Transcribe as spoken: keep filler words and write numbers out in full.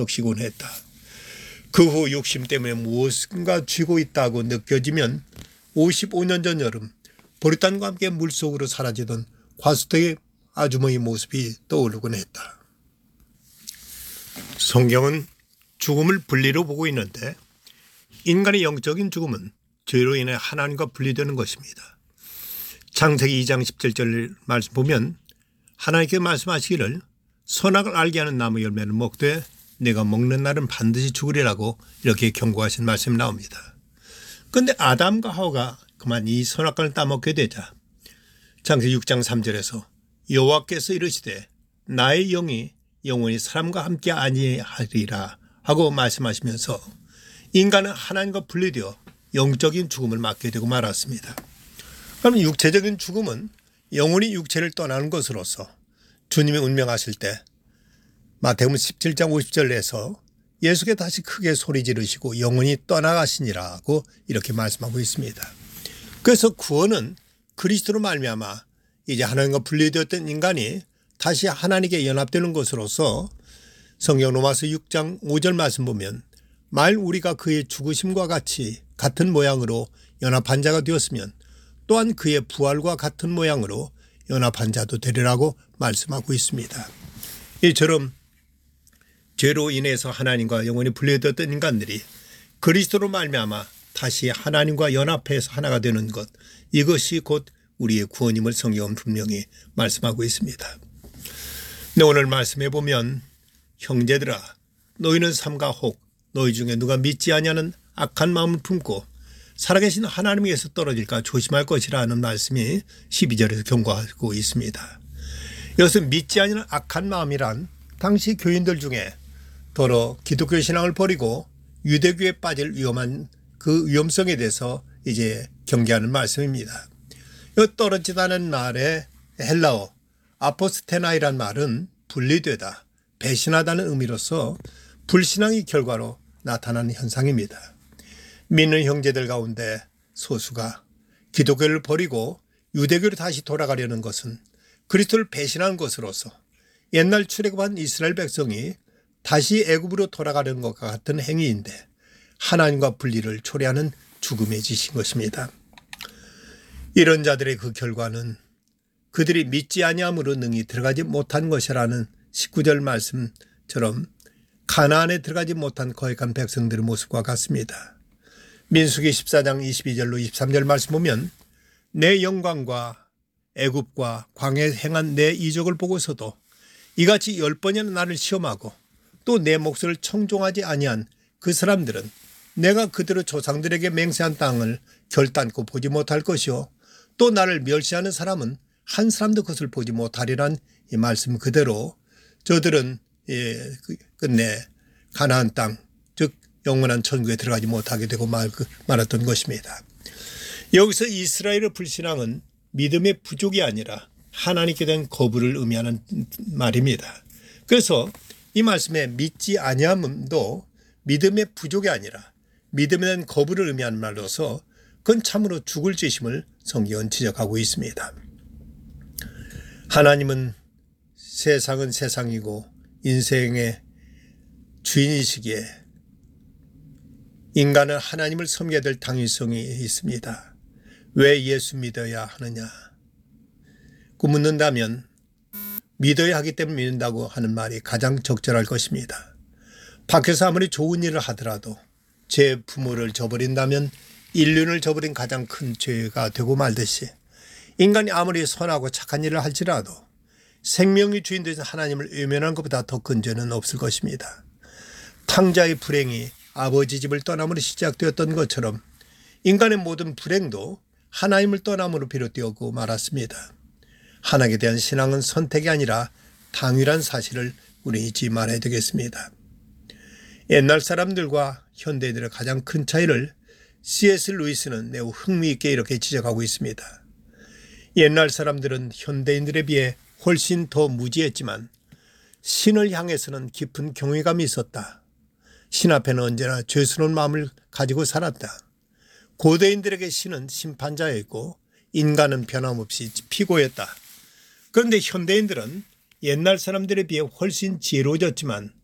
적시곤 했다. 그 후 욕심 때문에 무엇인가 쥐고 있다고 느껴지면 오십오 년 전 여름 보리탄과 함께 물속으로 사라지던 과수터의 아주머니 모습이 떠오르곤 했다. 성경은 죽음을 분리로 보고 있는데 인간의 영적인 죽음은 죄로 인해 하나님과 분리되는 것입니다. 창세기 이 장 십칠 절 말씀 보면 하나님께 말씀하시기를 선악을 알게 하는 나무 열매는 먹되 내가 먹는 날은 반드시 죽으리라고 이렇게 경고하신 말씀이 나옵니다. 그런데 아담과 하와가 그만 이 선악과를 따먹게 되자 창세기 육 장 삼 절에서 여호와께서 이르시되 나의 영이 영원히 사람과 함께 아니하리라 하고 말씀하시면서 인간은 하나님과 분리되어 영적인 죽음을 맞게 되고 말았습니다. 그럼 육체적인 죽음은 영혼이 육체를 떠나는 것으로서 주님이 운명하실 때 마태복음 십칠 장 오십 절에서 예수께 다시 크게 소리 지르시고 영혼이 떠나가시니라고 이렇게 말씀하고 있습니다. 그래서 구원은 그리스도로 말미암아 이제 하나님과 분리되었던 인간이 다시 하나님께 연합되는 것으로서 성경 로마서 육 장 오 절 말씀 보면 만일 우리가 그의 죽으심과 같이 같은 모양으로 연합한 자가 되었으면 또한 그의 부활과 같은 모양으로 연합한 자도 되리라고 말씀하고 있습니다. 이처럼 죄로 인해서 하나님과 영원히 분리되었던 인간들이 그리스도로 말미암아 다시 하나님과 연합해서 하나가 되는 것, 이것이 곧 우리의 구원임을 성경은 분명히 말씀하고 있습니다. 네, 오늘 말씀해 보면 형제들아 너희는 삼가 혹 너희 중에 누가 믿지 아니하는 악한 마음을 품고 살아계신 하나님에게서 떨어질까 조심할 것이라는 말씀이 십이 절에서 경고하고 있습니다. 이것은 믿지 아니하는 악한 마음이란 당시 교인들 중에 더러 기독교 신앙을 버리고 유대교에 빠질 위험한 그 위험성에 대해서 이제 경계하는 말씀입니다. 이 떨어지다는 말의 헬라어 아포스테나이란 말은 분리되다, 배신하다는 의미로서 불신앙의 결과로 나타나는 현상입니다. 믿는 형제들 가운데 소수가 기독교를 버리고 유대교로 다시 돌아가려는 것은 그리스도를 배신한 것으로서 옛날 출애굽한 이스라엘 백성이 다시 애굽으로 돌아가려는 것과 같은 행위인데 하나님과 분리를 초래하는 죽음의 짓인 것입니다. 이런 자들의 그 결과는 그들이 믿지 아니함으로 능히 들어가지 못한 것이라는 십구 절 말씀처럼 가나안에 들어가지 못한 거액한 백성들의 모습과 같습니다. 민수기 십사 장 이십이 절로 이십삼 절 말씀 보면 내 영광과 애굽과 광야에 행한 내 이적을 보고서도 이같이 열 번이나 나를 시험하고 또 내 몫을 청종하지 아니한 그 사람들은 내가 그대로 조상들에게 맹세한 땅을 결단코 보지 못할 것이요 또 나를 멸시하는 사람은 한 사람도 그것을 보지 못하리란 이 말씀 그대로 저들은 예, 끝내 가나안 땅 즉 영원한 천국에 들어가지 못하게 되고 말, 말았던 것입니다. 여기서 이스라엘의 불신앙은 믿음의 부족이 아니라 하나님께 대한 거부를 의미하는 말입니다. 그래서 이 말씀에 믿지 아니함도 믿음의 부족이 아니라 믿음에 대한 거부를 의미하는 말로서 그건 참으로 죽을 죄심을 성경은 지적하고 있습니다. 하나님은 세상은 세상이고 인생의 주인이시기에 인간은 하나님을 섬겨야 될 당위성이 있습니다. 왜 예수 믿어야 하느냐? 그 묻는다면 믿어야 하기 때문에 믿는다고 하는 말이 가장 적절할 것입니다. 밖에서 아무리 좋은 일을 하더라도 제 부모를 저버린다면 인륜을 저버린 가장 큰 죄가 되고 말듯이 인간이 아무리 선하고 착한 일을 할지라도 생명의 주인 되신 하나님을 외면한 것보다 더 큰 죄는 없을 것입니다. 탕자의 불행이 아버지 집을 떠남으로 시작되었던 것처럼 인간의 모든 불행도 하나님을 떠남으로 비롯되었고 말았습니다. 하나님에 대한 신앙은 선택이 아니라 당위란 사실을 우리 잊지 말아야 되겠습니다. 옛날 사람들과 현대인들의 가장 큰 차이를 씨 에스 루이스는 매우 흥미있게 이렇게 지적하고 있습니다. 옛날 사람들은 현대인들에 비해 훨씬 더 무지했지만 신을 향해서는 깊은 경외감이 있었다. 신 앞에는 언제나 죄스러운 마음을 가지고 살았다. 고대인들에게 신은 심판자였고 인간은 변함없이 피고였다. 그런데 현대인들은 옛날 사람들에 비해 훨씬 지혜로워졌지만